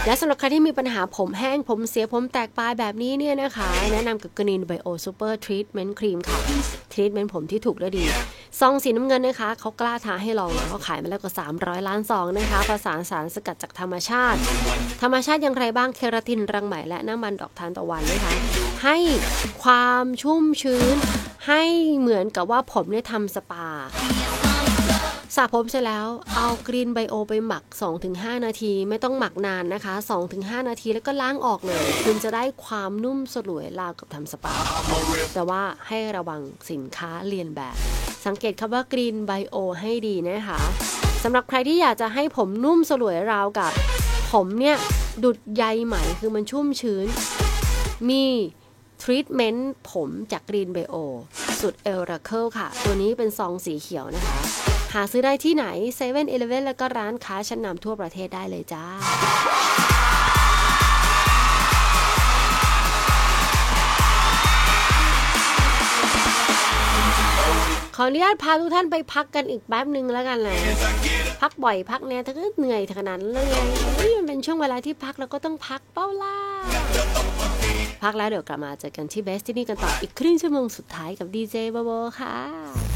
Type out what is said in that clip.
และสำหรับใครที่มีปัญหาผมแห้งผมเสียผมแตกปลายแบบนี้เนี่ยนะคะแนะนำกับ Green Bio Super Treatment Cream ค่ะทรีทเมนต์ผมที่ถูกและดีซองสีน้ำเงินนะคะเขากล้าท้าให้ลองเขาขายมาแล้วกว่า300 ล้านซองนะคะผสานสารสกัดจากธรรมชาติอย่างไรบ้างเคราตินรังไหมและน้ำมันดอกทานตะวันนะคะให้ความชุ่มชื้นให้เหมือนกับว่าผมเนี่ยทำสปาสระผมเสร็จแล้วเอากรีนไบโอไปหมัก 2-5 นาทีไม่ต้องหมักนานนะคะ 2-5 นาทีแล้วก็ล้างออกเลยคุณจะได้ความนุ่มสลวยราวกับทำสปาแต่ว่าให้ระวังสินค้าเลียนแบบสังเกตคำว่ากรีนไบโอให้ดีนะคะสำหรับใครที่อยากจะให้ผมนุ่มสลวยราวกับผมเนี่ยดุดใยไหมคือมันชุ่มชื้นมีทรีทเมนต์ผมจากกรีนไบโอสุดเอลราเคิลค่ะตัวนี้เป็นซองสีเขียวนะคะหาซื้อได้ที่ไหน 7-Eleven แล้วก็ร้านค้าชั้นนำทั่วประเทศได้เลยจ้าขออนุญาตพาทุกท่านไปพักกันอีกแป๊บนึงแล้วกันนะพักบ่อยพักเนี่ยถ้าเหนื่อยขนาดนั้นเลยมันเป็นช่วงเวลาที่พักเราก็ต้องพักเป้าล่าพักแล้วเดี๋ยวกลับมาเจอกันที่เบสที่นี่กันต่ออีกครึ่งชั่วโมงสุดท้ายกับดีเจโบโบค่ะ